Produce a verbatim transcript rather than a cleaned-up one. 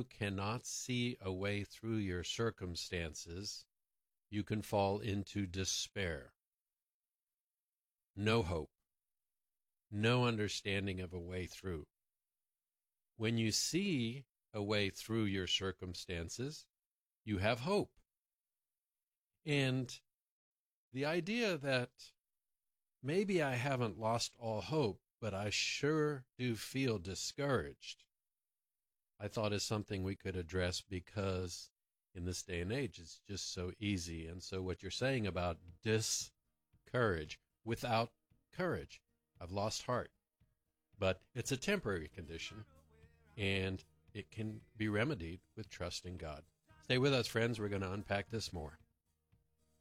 cannot see a way through your circumstances, you can fall into despair. No hope. No understanding of a way through. When you see a way through your circumstances, you have hope. And the idea that maybe I haven't lost all hope, but I sure do feel discouraged, I thought is something we could address, because in this day and age, it's just so easy. And so what you're saying about discourage, without courage, I've lost heart. But it's a temporary condition, and it can be remedied with trust in God. Stay with us, friends. We're going to unpack this more.